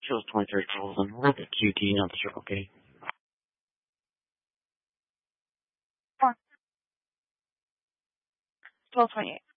Charles 23 Colson, we're at the QT, not the Circle K. 1228.